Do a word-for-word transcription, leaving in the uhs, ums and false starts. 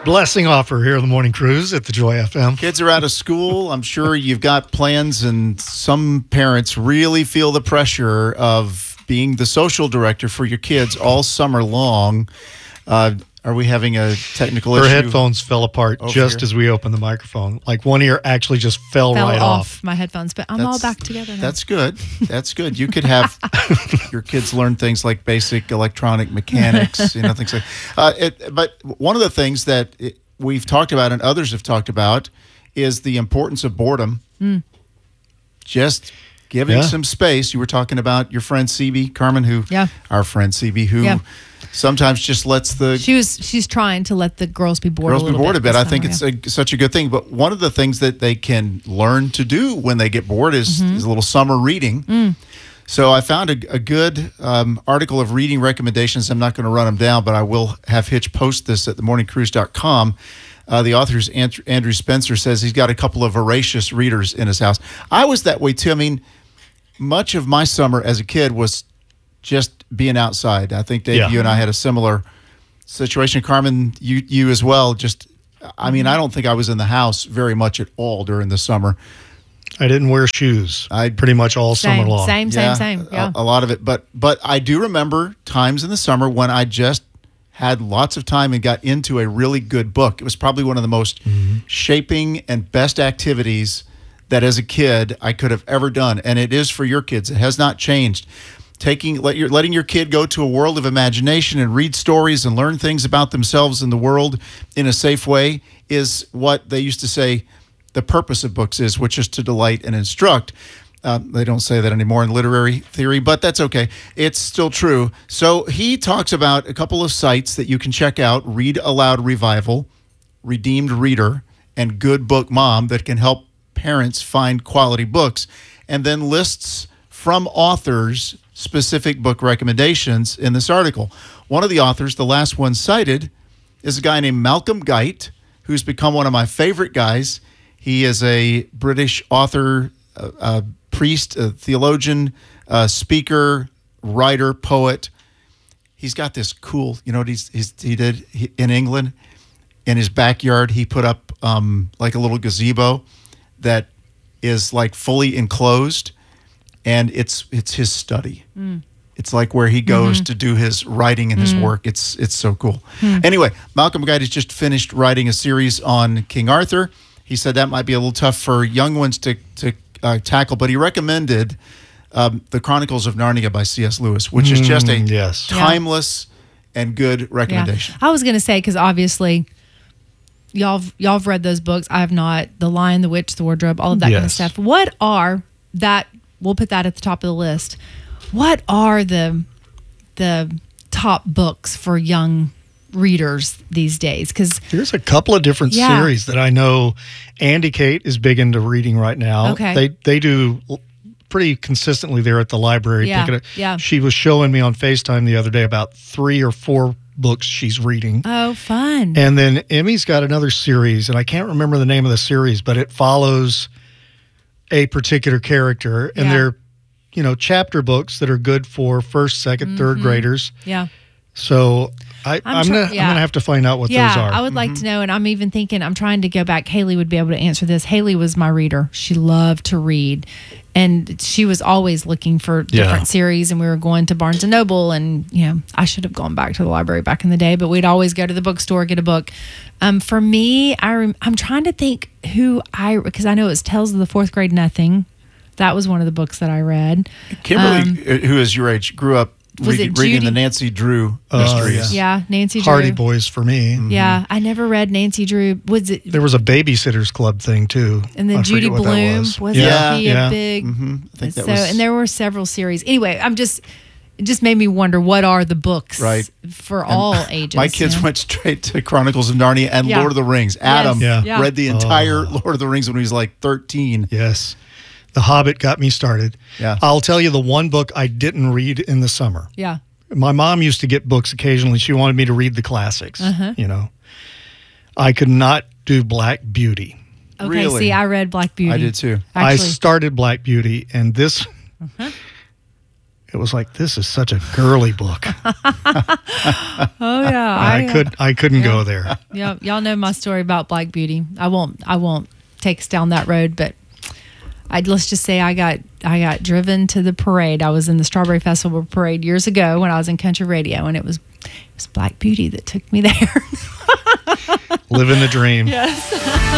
blessing offer here on the Morning Cruise at the Joy F M. Kids are out of school. I'm sure you've got plans, and some parents really feel the pressure of being the social director for your kids all summer long. Uh, are we having a technical Her issue? Her headphones fell apart Over just here? as we opened the microphone. Like one ear actually just fell, Fell right off, off. my headphones, but I'm That's- all back together now. That's good. That's good. You could have your kids learn things like basic electronic mechanics, you know, things like. Uh, it, but one of the things that it, we've talked about and others have talked about is the importance of boredom. Mm. Just giving Yeah. some space. You were talking about your friend C B Carmen, who Yeah. our friend C B, who Yeah. sometimes just lets the She was. She's trying to let the girls be bored. girls a be little bored bit a bit. this I think summer, it's a, such a good thing. But one of the things that they can learn to do when they get bored is, Mm-hmm. is a little summer reading. Mm. So I found a, a good um, article of reading recommendations. I'm not going to run them down, but I will have Hitch post this at the morning cruise dot com. Uh, the author is Andrew, Andrew Spencer, says he's got a couple of voracious readers in his house. I was that way too. I mean, much of my summer as a kid was just being outside. I think, Dave, Yeah. you and I had a similar situation. Carmen, you you as well. Just, I mean, I don't think I was in the house very much at all during the summer. I didn't wear shoes I- pretty much all Same, summer long. same, same, same. a- Yeah. A, lot of it. But but I do remember times in the summer when I just had lots of time and got into a really good book. It was probably one of the most shaping and best activities that as a kid I could have ever done. And it is for your kids. It has not changed. Taking let your letting your kid go to a world of imagination and read stories and learn things about themselves and the world in a safe way is what they used to say the purpose of books is, which is to delight and instruct. Um, they don't say that anymore in literary theory, but that's okay. It's still true. So he talks about a couple of sites that you can check out: Read Aloud Revival, Redeemed Reader, and Good Book Mom, that can help parents find quality books, and then lists from authors specific book recommendations in this article. One of the authors, the last one cited, is a guy named Malcolm Guite, who's become one of my favorite guys. He is a British author, a, a priest, a theologian, a speaker, writer, poet. He's got this cool, you know what he's, he's, he did he, in England? In his backyard, he put up um, like a little gazebo that is like fully enclosed, and it's it's his study. Mm. It's like where he goes mm-hmm. to do his writing and his mm. work. It's it's so cool. Mm. Anyway, Malcolm Guite has just finished writing a series on King Arthur. He said that might be a little tough for young ones to to uh, tackle, but he recommended um, The Chronicles of Narnia by C S Lewis, which is just a Mm, yes. timeless yeah. and good recommendation. Yeah. I was going to say, because obviously y'all y'all have read those books. I have not. The Lion, the Witch, the Wardrobe, all of that Yes. kind of stuff. What are that? We'll put that at the top of the list. What are the the top books for young readers these days? Because There's a couple of different Yeah. series that I know Andy Kate is big into reading right now. Okay. They they do pretty consistently there at the library. Yeah, picking it- yeah. She was showing me on FaceTime the other day about three or four books she's reading. oh, fun. And then Emmy's got another series, and I can't remember the name of the series, but it follows a particular character, and Yeah. they're, you know, chapter books that are good for first, second, third graders. yeah. So I, I'm I'm, tr- gonna yeah. I'm gonna have to find out what Yeah, those are. I would like to know, and I'm even thinking, I'm trying to go back. Haley would be able to answer this. Haley was my reader. She loved to read, and she was always looking for different Yeah. series, and we were going to Barnes and Noble, and, you know, I should have gone back to the library back in the day, but we'd always go to the bookstore, get a book. Um, for me, I rem- I'm trying to think who I, because I know it was Tales of the Fourth Grade Nothing. That was one of the books that I read. Kimberly, Um, uh, who is your age, grew up Was reading, it reading Judy? the Nancy Drew Oh, mysteries. Yeah, Nancy Drew. Hardy Boys for me. Yeah, I never read Nancy Drew. Was it There was a Babysitters Club thing too. And then I Judy forget what that Bloom was. was Yeah. he yeah. a big Mm-hmm. I think that so was and there were several series. Anyway, I'm just it just made me wonder what are the books Right. for all ages. My kids you know? went straight to Chronicles of Narnia and Yeah. Lord of the Rings. Adam Yes. Yeah. read the entire Oh. Lord of the Rings when he was like thirteen. Yes. The Hobbit got me started. Yeah. I'll tell you the one book I didn't read in the summer. Yeah. My mom used to get books occasionally. She wanted me to read the classics, Uh-huh. you know. I could not do Black Beauty. Okay, Really? see, I read Black Beauty. I did too. I Actually, started Black Beauty, and this, it was like, this is such a girly book. Oh yeah, I, uh, could I couldn't go there. Yeah, y'all know my story about Black Beauty. I won't I won't take us down that road, but I let's just say I got I got driven to the parade. I was in the Strawberry Festival parade years ago when I was in country radio, and it was it was Black Beauty that took me there. Living the dream. Yes.